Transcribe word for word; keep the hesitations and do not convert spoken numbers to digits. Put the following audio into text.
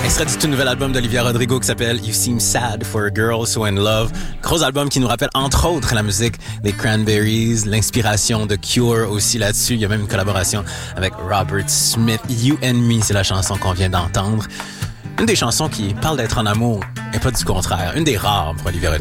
Extrait du tout nouvel album d'Olivia Rodrigo qui s'appelle You Seem Sad for a Girl So in Love. Gros album qui nous rappelle entre autres la musique des Cranberries, l'inspiration de Cure aussi là-dessus. Il y a même une collaboration avec Robert Smith. You and Me, c'est la chanson qu'on vient d'entendre. Une des chansons qui parle d'être en amour et pas du contraire. Une des rares pour Olivia Rodrigo.